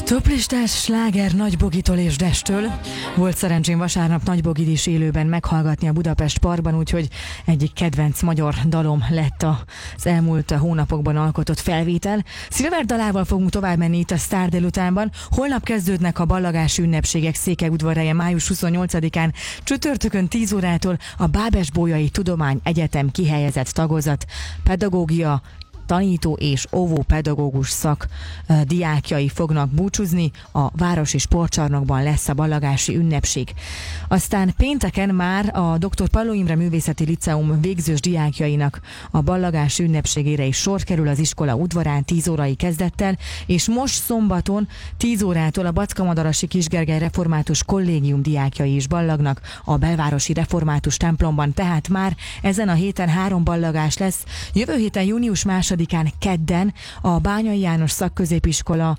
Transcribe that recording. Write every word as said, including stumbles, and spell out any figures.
Toplistás sláger Nagy Bogitól és Destől. Volt szerencsém vasárnap Nagy Bogit is élőben meghallgatni a Budapest Parkban, úgyhogy egyik kedvenc magyar dalom lett az elmúlt hónapokban alkotott felvétel. Szilvár dalával fogunk tovább menni itt a Sztár délutánban. Holnap kezdődnek a ballagási ünnepségek Székelyudvarhelyen május huszonnyolcadikán, csütörtökön tíz órától a Bábes-Bolyai Tudományegyetem kihelyezett tagozat, pedagógia, tanító és óvópedagógus szak uh, diákjai fognak búcsúzni, a Városi Sportcsarnokban lesz a ballagási ünnepség. Aztán pénteken már a doktor Palló Imre Művészeti Liceum végzős diákjainak a ballagási ünnepségére is sor kerül az iskola udvarán tíz órai kezdettel, és most szombaton tíz órától a Bacskamodarasi Kisgergely Református Kollégium diákjai is ballagnak a belvárosi református templomban, tehát már ezen a héten három ballagás lesz. Jövő héten június másodikán kedden a Bányai János Szakközépiskola